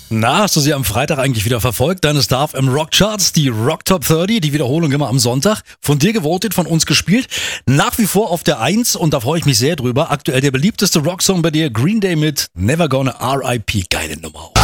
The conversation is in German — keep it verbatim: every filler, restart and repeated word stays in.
Na, hast du sie am Freitag eigentlich wieder verfolgt? Deine Star im Rockcharts, die Rock Top dreißig, die Wiederholung immer am Sonntag. Von dir gewotet, von uns gespielt. Nach wie vor auf der Eins und da freue ich mich sehr drüber. Aktuell der beliebteste Rocksong bei dir, Green Day mit Never Gonna R I P. Geile Nummer.